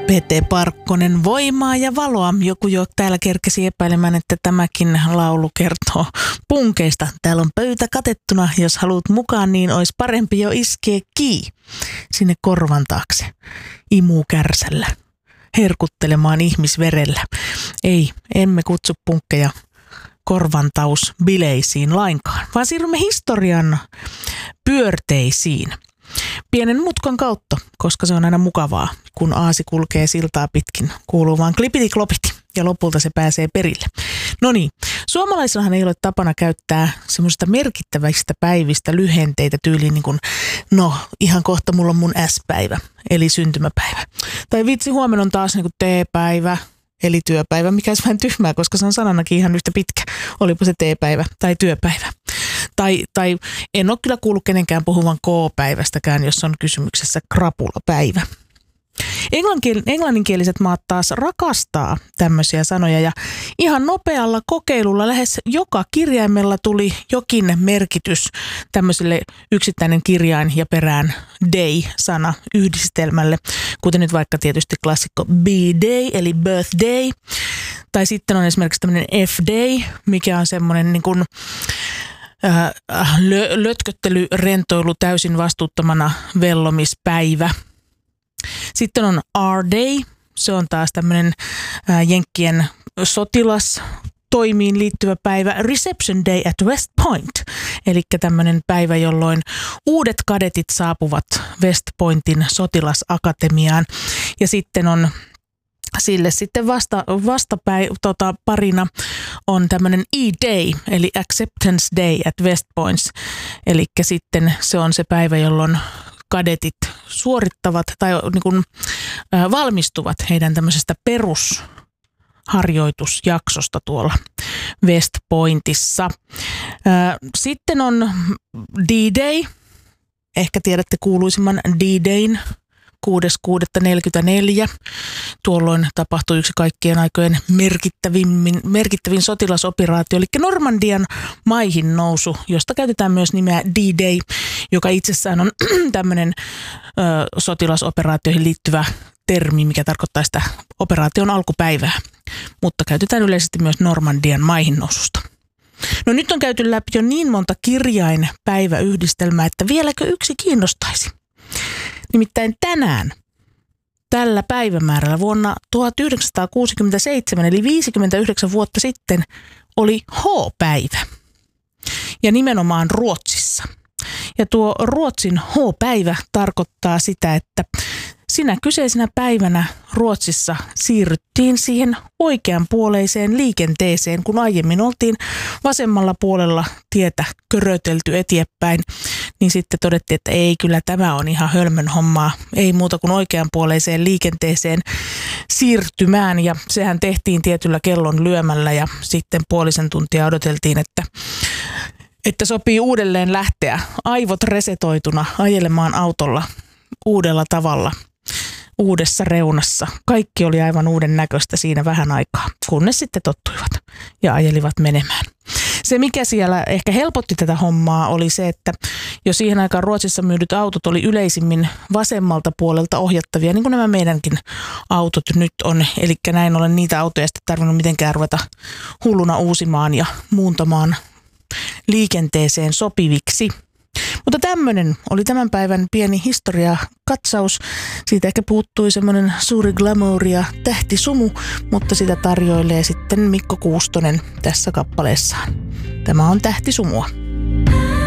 Pete Parkkonen, voimaa ja valoa. Joku jo täällä kerkesi epäilemään, että tämäkin laulu kertoo punkeista. Täällä on pöytä katettuna. Jos haluat mukaan, niin olisi parempi jo iskeä sinne korvan taakse. Imukärsällä. Herkuttelemaan ihmisverellä. Ei, emme kutsu punkkeja korvantausbileisiin lainkaan, vaan siirrymme historian pyörteisiin. Pienen mutkan kautta, koska se on aina mukavaa, kun aasi kulkee siltaa pitkin. Kuuluu vaan klipiti klopiti ja lopulta se pääsee perille. No niin, suomalaisillahan ei ole tapana käyttää semmoista merkittävistä päivistä lyhenteitä tyyliin niin kuin, no ihan kohta mulla on mun S-päivä, eli syntymäpäivä. Tai vitsi, huomenna on taas niin kuin T-päivä, eli työpäivä, mikä olisi vähän tyhmää, koska se on sananakin ihan yhtä pitkä, olipa se T-päivä tai työpäivä. Tai en ole kyllä kuullut kenenkään puhuvan K-päivästäkään, jos on kysymyksessä krapulapäivä. Englanninkieliset maat taas rakastaa tämmöisiä sanoja ja ihan nopealla kokeilulla lähes joka kirjaimella tuli jokin merkitys tämmöiselle yksittäinen kirjain ja perään day-sana yhdistelmälle, kuten nyt vaikka tietysti klassikko B-day eli birthday, tai sitten on esimerkiksi tämmöinen F-day, mikä on semmoinen niin kuin lötköttely, rentoilu täysin vastuuttomana vellomispäivä. Sitten on R-Day, se on taas tämmöinen jenkkien sotilastoimiin liittyvä päivä. Reception Day at West Point, eli tämmöinen päivä, jolloin uudet kadetit saapuvat West Pointin sotilasakatemiaan. Ja sitten on sille sitten parina on tämmöinen E-Day, eli Acceptance Day at West Points. Eli sitten se on se päivä, jolloin kadetit suorittavat tai niin kuin, valmistuvat heidän tämmöisestä perusharjoitusjaksosta tuolla West Pointissa. Sitten on D-Day. Ehkä tiedätte kuuluisimman D-Dayn. 6.6.44. Tuolloin tapahtui yksi kaikkien aikojen merkittävin sotilasoperaatio, eli Normandian maihin nousu, josta käytetään myös nimeä D-Day, joka itsessään on tämmöinen sotilasoperaatioihin liittyvä termi, mikä tarkoittaa sitä operaation alkupäivää, mutta käytetään yleisesti myös Normandian maihin noususta. No nyt on käyty läpi jo niin monta kirjainpäiväyhdistelmää, että vieläkö yksi kiinnostaisi? Nimittäin tänään, tällä päivämäärällä vuonna 1967, eli 59 vuotta sitten, oli H-päivä. Ja nimenomaan Ruotsissa. Ja tuo Ruotsin H-päivä tarkoittaa sitä, että sinä kyseisenä päivänä Ruotsissa siirryttiin siihen oikeanpuoleiseen liikenteeseen, kun aiemmin oltiin vasemmalla puolella tietä körötelty eteenpäin, niin sitten todettiin, että ei, kyllä tämä on ihan hölmön hommaa, ei muuta kuin oikeanpuoleiseen liikenteeseen siirtymään, ja sehän tehtiin tietyllä kellon lyömällä, ja sitten puolisen tuntia odoteltiin, että sopii uudelleen lähteä aivot resetoituna ajelemaan autolla uudella tavalla, uudessa reunassa. Kaikki oli aivan uuden näköistä siinä vähän aikaa, kunnes sitten tottuivat ja ajelivat menemään. Se, mikä siellä ehkä helpotti tätä hommaa, oli se, että jo siihen aikaan Ruotsissa myydyt autot oli yleisimmin vasemmalta puolelta ohjattavia, niin kuin nämä meidänkin autot nyt on. Eli näin ollen niitä autoja sitten tarvinnut mitenkään ruveta hulluna uusimaan ja muuntamaan liikenteeseen sopiviksi. Mutta tämmöinen oli tämän päivän pieni historiakatsaus. Siitä ehkä puuttui semmoinen suuri glamour ja tähtisumu, mutta sitä tarjoilee sitten Mikko Kuustonen tässä kappaleessaan. Tämä on Tähtisumua.